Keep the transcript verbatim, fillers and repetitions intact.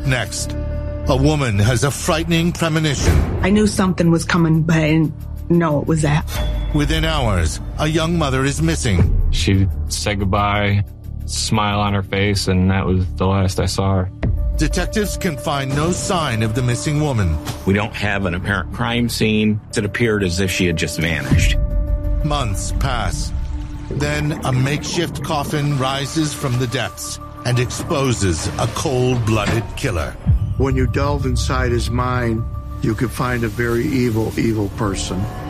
Next, a woman has a frightening premonition. I knew something was coming, but I didn't know it was that. Within hours, a young mother is missing. She said goodbye, smile on her face, and that was the last I saw her. Detectives can find no sign of the missing woman. We don't have an apparent crime scene. It appeared as if she had just vanished. Months pass. Then a makeshift coffin rises from the depths and exposes a cold-blooded killer. When you delve inside his mind, you could find a very evil, evil person.